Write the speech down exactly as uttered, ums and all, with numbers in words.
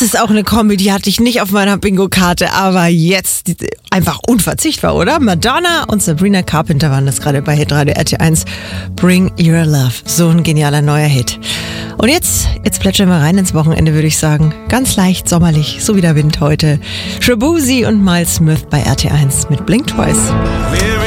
ist auch eine Kombi, die hatte ich nicht auf meiner Bingo-Karte, aber jetzt einfach unverzichtbar, oder? Madonna und Sabrina Carpenter waren das gerade bei Hitradio R T eins. Bring Your Love. So ein genialer neuer Hit. Und jetzt, jetzt plätschern wir rein ins Wochenende, würde ich sagen. Ganz leicht, sommerlich, so wie der Wind heute. Shaboozey und Miles Smith bei R T eins mit Blink Twice.